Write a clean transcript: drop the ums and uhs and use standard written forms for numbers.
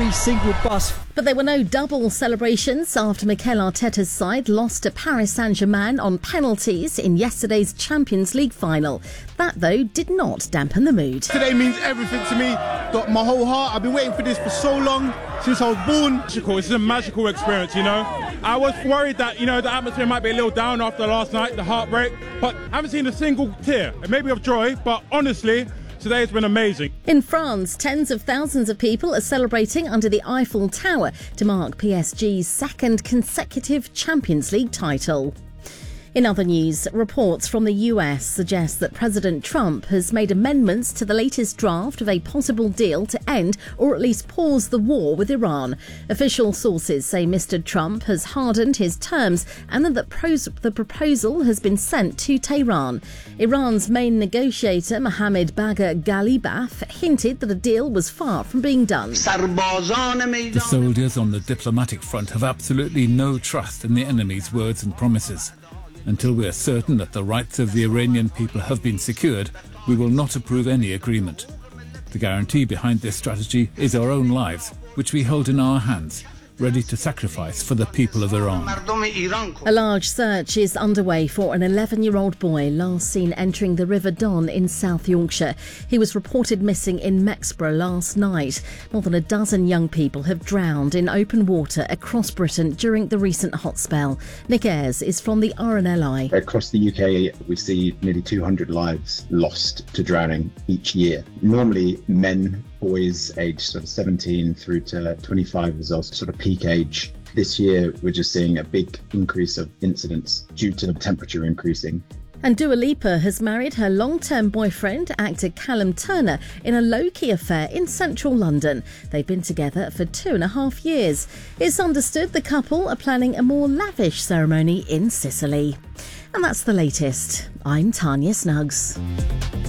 every single bus. But there were no double celebrations after Mikel Arteta's side lost to Paris Saint-Germain on penalties in yesterday's Champions League final. That, though, did not dampen the mood. Today means everything to me. Got my whole heart. I've been waiting for this for so long, since I was born. It's a magical experience, you know. I was worried that, the atmosphere might be a little down after last night, the heartbreak, but I haven't seen a single tear. Maybe of joy, but honestly, today has been amazing. In France, tens of thousands of people are celebrating under the Eiffel Tower to mark PSG's second consecutive Champions League title. In other news, reports from the US suggest that President Trump has made amendments to the latest draft of a possible deal to end or at least pause the war with Iran. Official sources say Mr. Trump has hardened his terms and that the proposal has been sent to Tehran. Iran's main negotiator, Mohammad Bagher Ghalibaf, hinted that a deal was far from being done. The soldiers on the diplomatic front have absolutely no trust in the enemy's words and promises. Until we are certain that the rights of the Iranian people have been secured, we will not approve any agreement. The guarantee behind this strategy is our own lives, which we hold in our hands, ready to sacrifice for the people of Iran. A large search is underway for an 11-year-old boy last seen entering the River Don in South Yorkshire. He was reported missing in Mexborough last night. More than a dozen young people have drowned in open water across Britain during the recent hot spell. Nick Ayres is from the RNLI. Across the UK, we see nearly 200 lives lost to drowning each year. Normally, men, boys aged sort of 17 through to 25 is also sort of peak age. This year, we're just seeing a big increase of incidents due to the temperature increasing. And Dua Lipa has married her long-term boyfriend, actor Callum Turner, in a low-key affair in central London. They've been together for 2.5 years. It's understood the couple are planning a more lavish ceremony in Sicily. And that's the latest. I'm Tanya Snuggs.